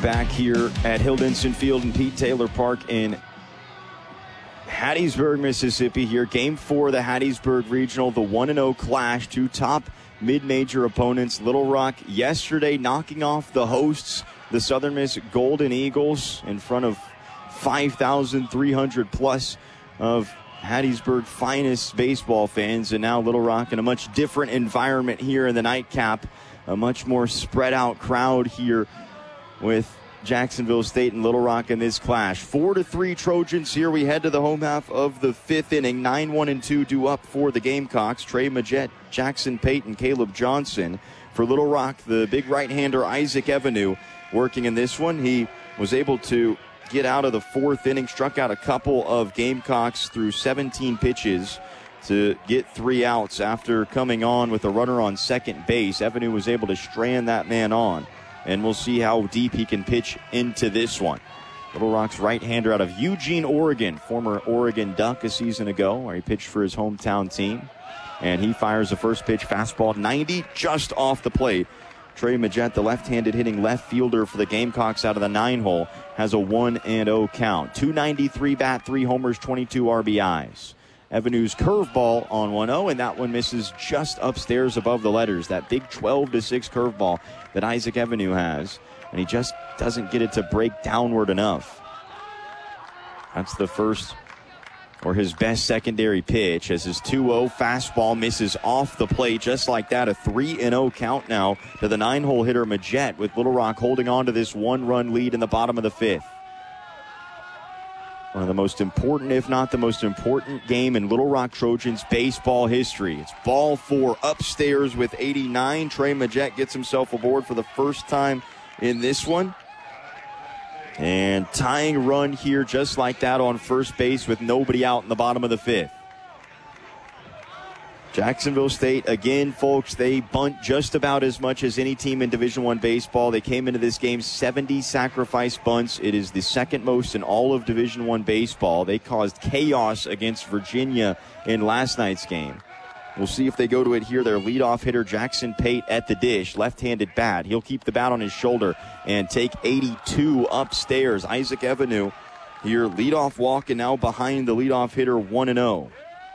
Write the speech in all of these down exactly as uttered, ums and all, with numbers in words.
back here at Hill-Denson Field and Pete Taylor Park in Hattiesburg, Mississippi here. Game four of the Hattiesburg Regional, the one and oh clash. Two top mid-major opponents. Little Rock yesterday knocking off the hosts, the Southern Miss Golden Eagles, in front of five thousand three hundred plus of Hattiesburg finest baseball fans. And now Little Rock in a much different environment here in the nightcap. A much more spread out crowd here with Jacksonville State and Little Rock in this clash. Four to three Trojans here. We head to the home half of the fifth inning. Nine, one, and two due up for the Gamecocks. Trey Majette, Jackson Payton, Caleb Johnson. For Little Rock, the big right-hander Isaac Evenue working in this one. He was able to get out of the fourth inning, struck out a couple of Gamecocks through seventeen pitches to get three outs after coming on with a runner on second base. Evenue was able to strand that man on, and we'll see how deep he can pitch into this one. Little Rock's right-hander out of Eugene, Oregon, former Oregon Duck a season ago, where he pitched for his hometown team. And he fires the first pitch, fastball ninety, just off the plate. Trey Majette, the left-handed hitting left fielder for the Gamecocks out of the nine-hole, has a one and oh count. two ninety-three bat, three homers, twenty-two R B Is. Evenue's curveball on one oh, and that one misses just upstairs above the letters. That big twelve to six curveball that Isaac Evenue has, and he just doesn't get it to break downward enough. That's the first, or his best secondary pitch, as his two oh fastball misses off the plate just like that. A three and oh count now to the nine-hole hitter Majette, with Little Rock holding on to this one-run lead in the bottom of the fifth. One of the most important, if not the most important game in Little Rock Trojans baseball history. It's ball four upstairs with eighty-nine. Trey Majette gets himself aboard for the first time in this one. And tying run here just like that on first base with nobody out in the bottom of the fifth. Jacksonville State, again, folks, they bunt just about as much as any team in Division One baseball. They came into this game seventy sacrifice bunts. It is the second most in all of Division One baseball. They caused chaos against Virginia in last night's game. We'll see if they go to it here. Their leadoff hitter, Jackson Pate, at the dish, left-handed bat. He'll keep the bat on his shoulder and take eighty-two upstairs. Isaac Evenue here, leadoff walk, and now behind the leadoff hitter, one and oh.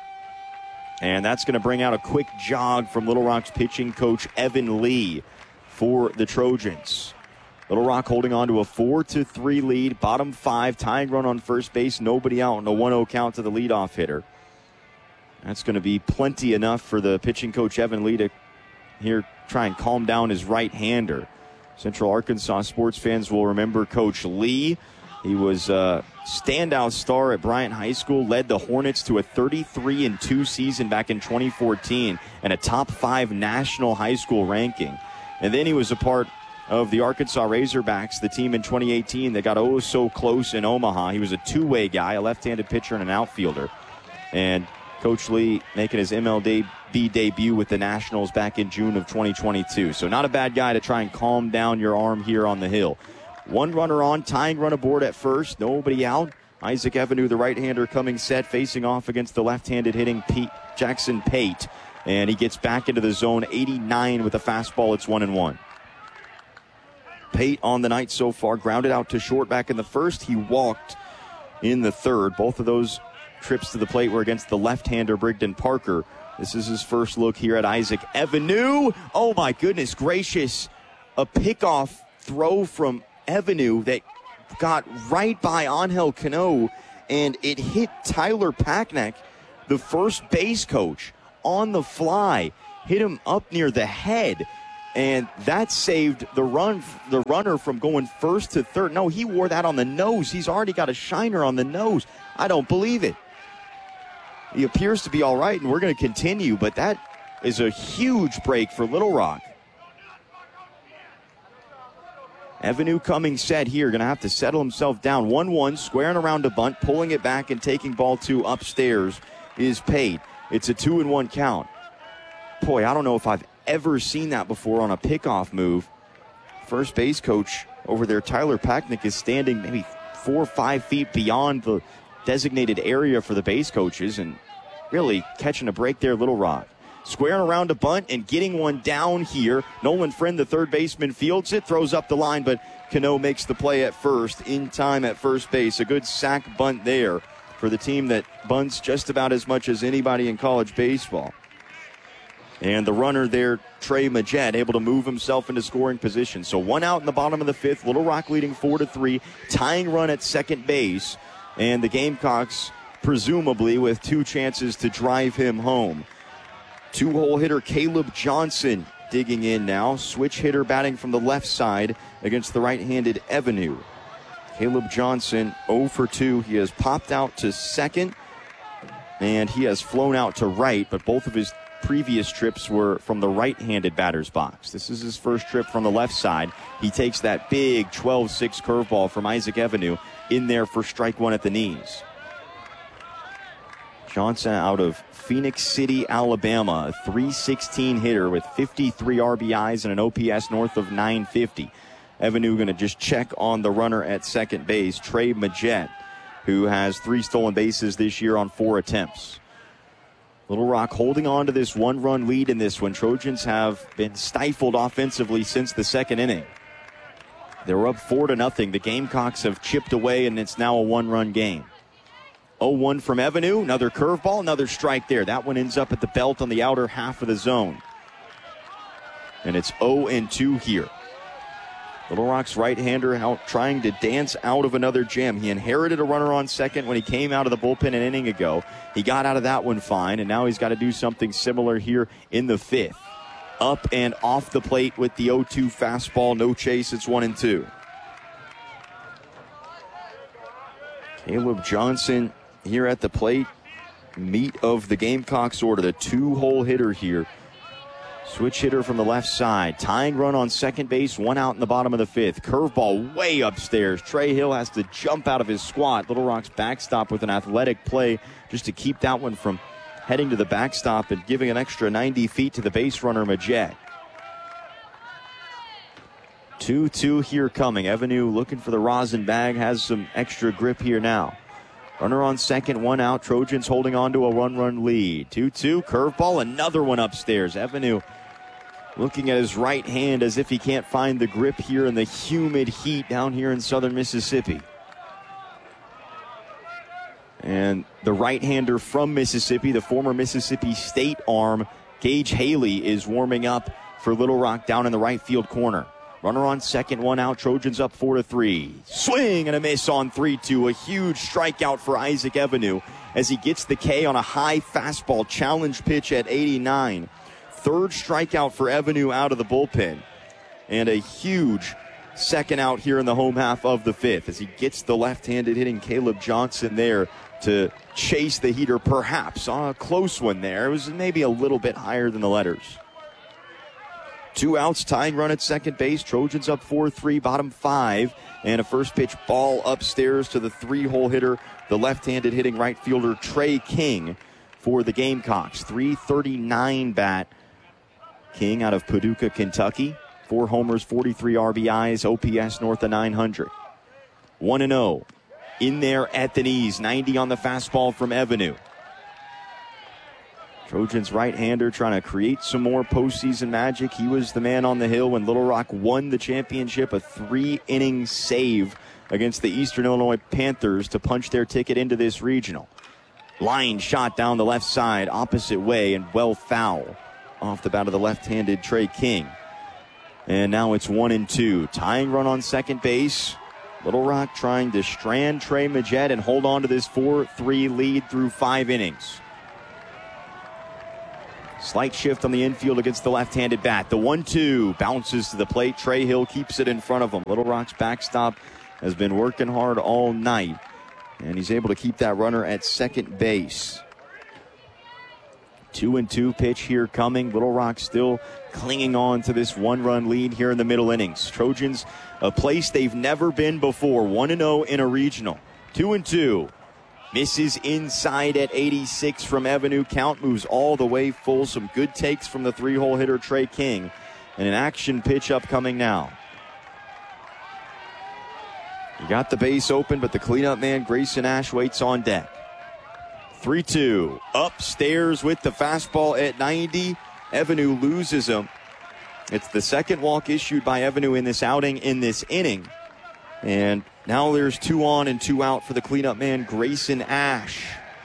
And that's going to bring out a quick jog from Little Rock's pitching coach, Evan Lee, for the Trojans. Little Rock holding on to a four to three lead, bottom five, tying run on first base, nobody out, and a one oh count to the leadoff hitter. That's going to be plenty enough for the pitching coach, Evan Lee, to here try and calm down his right-hander. Central Arkansas sports fans will remember Coach Lee. He was a standout star at Bryant High School, led the Hornets to a thirty-three and two season back in twenty fourteen and a top five national high school ranking. And then he was a part of the Arkansas Razorbacks, the team in twenty eighteen that got oh so close in Omaha. He was a two-way guy, a left-handed pitcher and an outfielder. And Coach Lee making his M L B debut with the Nationals back in June of twenty twenty-two. So not a bad guy to try and calm down your arm here on the hill. One runner on, tying run aboard at first, nobody out. Isaac Evenue, the right-hander, coming set, facing off against the left-handed hitting Pete Jackson Pate. And he gets back into the zone, eighty-nine with a fastball. It's one and one. Pate on the night so far, grounded out to short back in the first. He walked in the third. Both of those trips to the plate were against the left-hander Brigden Parker. This is his first look here at Isaac Evenue. Oh, my goodness gracious. A pickoff throw from Evenue that got right by Angel Cano, and it hit Tyler Packneck, the first base coach, on the fly. Hit him up near the head, and that saved the run, the runner from going first to third. No, he wore that on the nose. He's already got a shiner on the nose. I don't believe it. He appears to be all right, and we're going to continue, but that is a huge break for Little Rock. Evenue coming set here, going to have to settle himself down. one one, squaring around a bunt, pulling it back and taking ball two upstairs is Pate. It's a two and one count. Boy, I don't know if I've ever seen that before on a pickoff move. First base coach over there, Tyler Packneck, is standing maybe four or five feet beyond the designated area for the base coaches and really catching a break there, Little Rock. squaring around a bunt and getting one down here. Nolan Friend, the third baseman, fields it, throws up the line, but Cano makes the play at first, in time at first base. A good sack bunt there for the team that bunts just about as much as anybody in college baseball. And the runner there, Trey Magette, able to move himself into scoring position. So one out in the bottom of the fifth. Little Rock leading four to three. Tying run at second base. And the Gamecocks, presumably, with two chances to drive him home. Two-hole hitter Caleb Johnson digging in now. Switch hitter batting from the left side against the right-handed Evanu. Caleb Johnson oh for two. He has popped out to second. And he has flown out to right, but both of his previous trips were from the right-handed batter's box. This is his first trip from the left side. He takes that big twelve six curveball from Isaac Evanu in there for strike one at the knees. Johnson out of Phoenix City, Alabama, a three sixteen hitter with fifty-three R B Is and an O P S north of nine fifty. Evanu going to just check on the runner at second base, Trey Magette, who has three stolen bases this year on four attempts. Little Rock holding on to this one-run lead in this one. Trojans have been stifled offensively since the second inning. They were up four to nothing. The Gamecocks have chipped away, and it's now a one-run game. oh one from Evanu. Another curveball, another strike there. That one ends up at the belt on the outer half of the zone. And it's oh and two here. Little Rock's right-hander out trying to dance out of another jam. He inherited a runner on second when he came out of the bullpen an inning ago. He got out of that one fine, and now he's got to do something similar here in the fifth. Up and off the plate with the oh two fastball. No chase. It's one and two. Caleb Johnson here at the plate. Meat of the Gamecocks order. The two-hole hitter here. Switch hitter from the left side. Tying run on second base. One out in the bottom of the fifth. Curveball way upstairs. Trey Hill has to jump out of his squat. Little Rock's backstop with an athletic play just to keep that one from heading to the backstop and giving an extra ninety feet to the base runner, Magette. two two here coming. Evanu looking for the rosin bag. Has some extra grip here now. Runner on second, one out. Trojans holding on to a one-run lead. two two, curveball, another one upstairs. Evanu looking at his right hand as if he can't find the grip here in the humid heat down here in southern Mississippi. And the right-hander from Mississippi, the former Mississippi State arm, Gage Haley, is warming up for Little Rock down in the right field corner. Runner on second, one out. Trojans up four to three. Swing and a miss on three two. A huge strikeout for Isaac Evanu as he gets the K on a high fastball challenge pitch at eighty-nine. Third strikeout for Evanu out of the bullpen. And a huge second out here in the home half of the fifth as he gets the left-handed hitting Caleb Johnson there to chase the heater, perhaps. On a close one there. It was maybe a little bit higher than the letters. Two outs, tying run at second base. Trojans up four three, bottom five. And a first pitch ball upstairs to the three-hole hitter, the left-handed hitting right fielder Trey King for the Gamecocks. three thirty-nine bat. King out of Paducah, Kentucky. Four homers, forty-three R B Is, O P S north of nine hundred. one and oh. In there at the knees, ninety on the fastball from Evanu. Trojans right-hander trying to create some more postseason magic. He was the man on the hill when Little Rock won the championship, a three-inning save against the Eastern Illinois Panthers to punch their ticket into this regional. Line shot down the left side, opposite way, and well foul off the bat of the left-handed Trey King. And now it's one and two. Tying run on second base. Little Rock trying to strand Trey Magette and hold on to this four three lead through five innings. Slight shift on the infield against the left-handed bat. The one two bounces to the plate. Trey Hill keeps it in front of him. Little Rock's backstop has been working hard all night, and he's able to keep that runner at second base. Two and two pitch here coming. Little Rock still clinging on to this one-run lead here in the middle innings. Trojans, a place they've never been before. one and oh in a regional. Two and two. Misses inside at eighty-six from Evanu. Count moves all the way full. Some good takes from the three-hole hitter Trey King. And an action pitch upcoming now. You got the base open, but the cleanup man, Grayson Ash, waits on deck. three two. Upstairs with the fastball at ninety. Evanu loses him. It's the second walk issued by Evanu in this outing, in this inning. And now there's two on and two out for the cleanup man, Grayson Ash.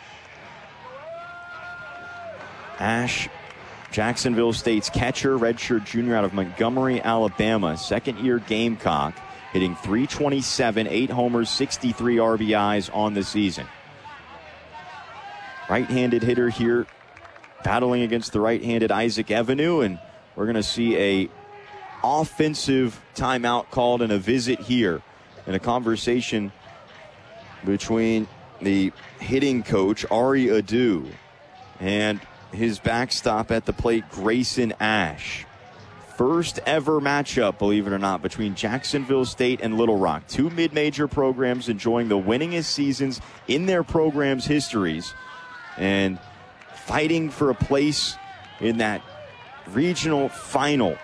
Ash, Jacksonville State's catcher, redshirt junior out of Montgomery, Alabama. Second-year Gamecock, hitting three twenty-seven, eight homers, sixty-three R B Is on the season. Right-handed hitter here, battling against the right-handed Isaac Evanu, and we're going to see a offensive timeout called and a visit here, and a conversation between the hitting coach, Ari Adu, and his backstop at the plate, Grayson Ash. First ever matchup, believe it or not, between Jacksonville State and Little Rock. Two mid-major programs enjoying the winningest seasons in their programs' histories and fighting for a place in that regional final.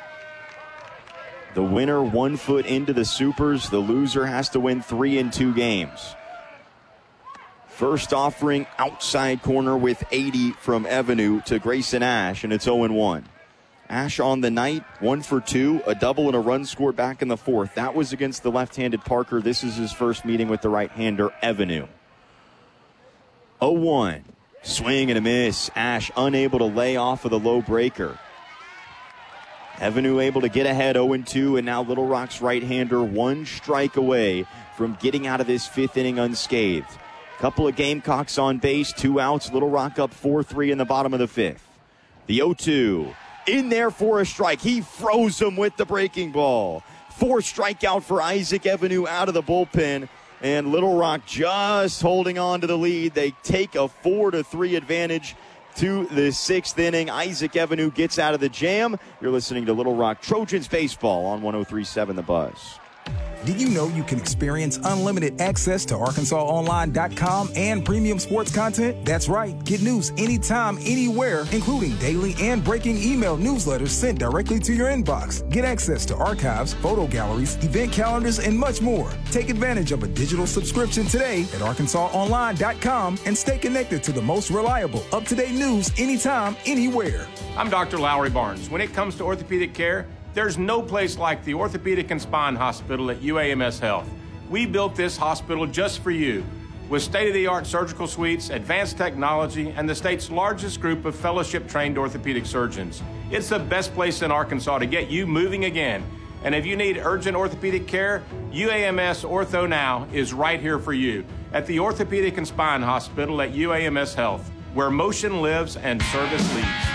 The winner one foot into the Supers. The loser has to win three in two games. First offering, outside corner with eighty from Evanu to Grayson Ash, and it's oh one. Ash on the night, one for two, a double and a run scored back in the fourth. That was against the left-handed Parker. This is his first meeting with the right-hander, Evanu. oh one. Swing and a miss. Ash unable to lay off of the low breaker. Evanu able to get ahead oh two, and now Little Rock's right-hander one strike away from getting out of this fifth inning unscathed. Couple of Gamecocks on base, two outs. Little Rock up four three in the bottom of the fifth. The oh two. In there for a strike. He froze him with the breaking ball. Four strikeout for Isaac Evanu out of the bullpen. And Little Rock just holding on to the lead. They take a four to three advantage to the sixth inning. Isaac Evanu gets out of the jam. You're listening to Little Rock Trojans Baseball on one oh three point seven The Buzz. Did you know you can experience unlimited access to Arkansas Online dot com and premium sports content? That's right. Get news anytime, anywhere, including daily and breaking email newsletters sent directly to your inbox. Get access to archives, photo galleries, event calendars, and much more. Take advantage of a digital subscription today at Arkansas Online dot com and stay connected to the most reliable, up-to-date news anytime, anywhere. I'm Doctor Lowry Barnes. When it comes to orthopedic care, there's no place like the Orthopedic and Spine Hospital at U A M S Health. We built this hospital just for you, with state-of-the-art surgical suites, advanced technology, and the state's largest group of fellowship-trained orthopedic surgeons. It's the best place in Arkansas to get you moving again. And if you need urgent orthopedic care, U A M S Ortho Now is right here for you at the Orthopedic and Spine Hospital at U A M S Health, where motion lives and service leads.